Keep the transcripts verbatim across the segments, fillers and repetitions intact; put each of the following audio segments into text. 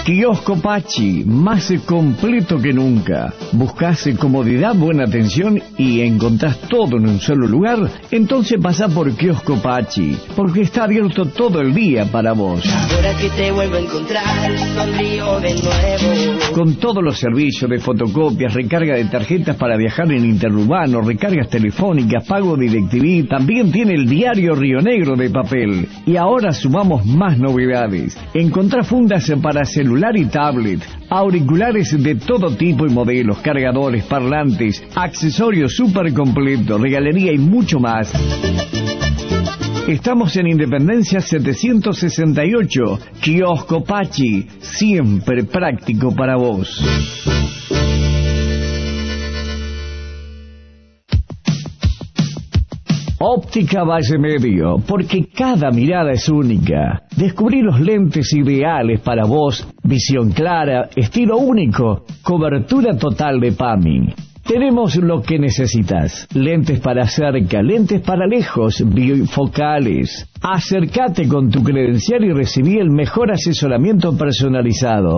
Kiosco Pachi, más completo que nunca. ¿Buscás comodidad, buena atención y encontrás todo en un solo lugar? Entonces pasá por Kiosco Pachi, porque está abierto todo el día para vos. Ahora que te vuelvo a encontrar, sonrío de nuevo. Con todos los servicios de fotocopias, recarga de tarjetas para viajar en interurbano, recargas telefónicas, pago de DirecTV, también tiene el diario Río Negro de papel. Y ahora sumamos más novedades. Encontrá fundas para celular y tablet, auriculares de todo tipo y modelos, cargadores, parlantes, accesorios súper completos, regalería y mucho más. Estamos en Independencia setecientos sesenta y ocho, Kiosco Pachi, siempre práctico para vos. Óptica Valle Medio, porque cada mirada es única. Descubrí los lentes ideales para vos, visión clara, estilo único, cobertura total de P A M I. Tenemos lo que necesitas: lentes para cerca, lentes para lejos, bifocales. Acércate con tu credencial y recibí el mejor asesoramiento personalizado.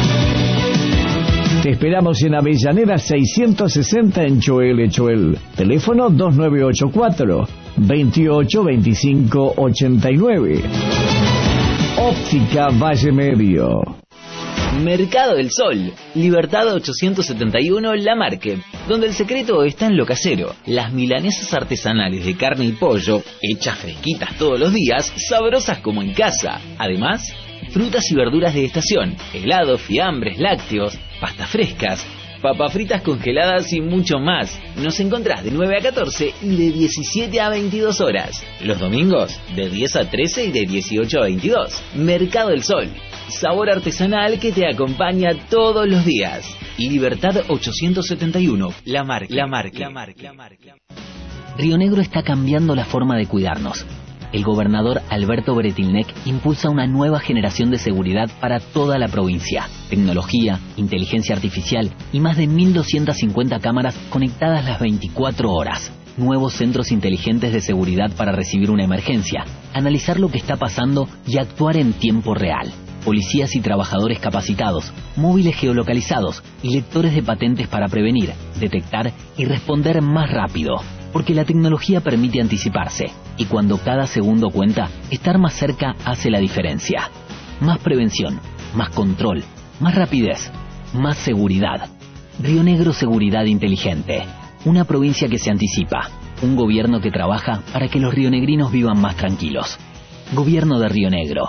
Te esperamos en Avellaneda seiscientos sesenta en Choel, Choel. Teléfono dos nueve ocho cuatro, veintiocho veinticinco ochenta y nueve. Óptica Valle Medio. Mercado del Sol, Libertad ochocientos setenta y uno La Marque, donde el secreto está en lo casero. Las milanesas artesanales de carne y pollo, hechas fresquitas todos los días, sabrosas como en casa. Además, frutas y verduras de estación, helados, fiambres, lácteos, pastas frescas, papas fritas congeladas y mucho más. Nos encontrás de nueve a catorce y de diecisiete a veintidós horas. Los domingos, de diez a trece y de dieciocho a veintidós. Mercado del Sol, sabor artesanal que te acompaña todos los días. Y Libertad ochocientos setenta y uno, La Marque. La Marque. La Marque. La Marque. Río Negro está cambiando la forma de cuidarnos. El gobernador Alberto Bretilnec impulsa una nueva generación de seguridad para toda la provincia. Tecnología, inteligencia artificial y más de mil doscientas cincuenta cámaras conectadas las veinticuatro horas. Nuevos centros inteligentes de seguridad para recibir una emergencia, analizar lo que está pasando y actuar en tiempo real. Policías y trabajadores capacitados, móviles geolocalizados y lectores de patentes para prevenir, detectar y responder más rápido. Porque la tecnología permite anticiparse, y cuando cada segundo cuenta, estar más cerca hace la diferencia. Más prevención, más control, más rapidez, más seguridad. Río Negro Seguridad Inteligente. Una provincia que se anticipa. Un gobierno que trabaja para que los rionegrinos vivan más tranquilos. Gobierno de Río Negro.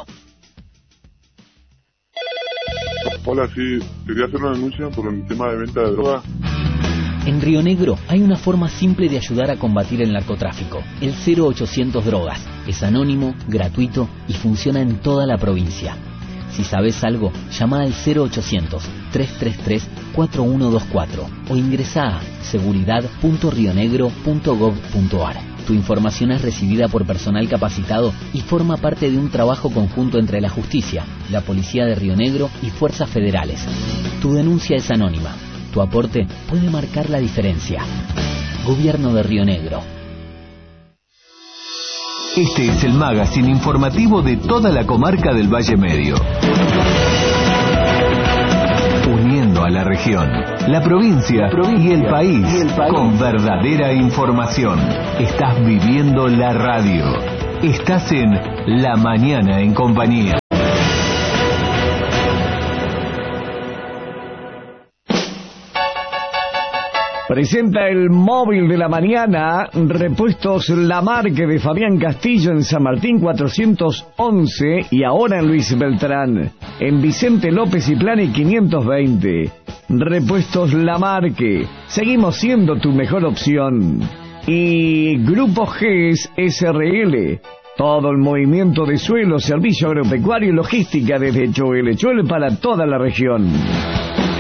Hola, sí, quería hacer una denuncia por el tema de venta de droga. En Río Negro hay una forma simple de ayudar a combatir el narcotráfico, el cero ochocientos Drogas. Es anónimo, gratuito y funciona en toda la provincia. Si sabes algo, llama al cero ochocientos, trescientos treinta y tres, cuarenta y uno veinticuatro o ingresa a seguridad punto rionegro punto gob punto ar. Tu información es recibida por personal capacitado y forma parte de un trabajo conjunto entre la justicia, la Policía de Río Negro y fuerzas federales. Tu denuncia es anónima. Tu aporte puede marcar la diferencia. Gobierno de Río Negro. Este es el magazine informativo de toda la comarca del Valle Medio. Uniendo a la región, la provincia, y el país, y el país con verdadera información. Estás viviendo la radio. Estás en La Mañana en Compañía. Presenta el móvil de la mañana, Repuestos La Marque de Fabián Castillo en San Martín cuatrocientos once y ahora en Luis Beltrán, en Vicente López y Plane quinientos veinte. Repuestos La Marque, seguimos siendo tu mejor opción. Y Grupo G E S S R L, todo el movimiento de suelo, servicio agropecuario y logística desde Choel, Choel para toda la región.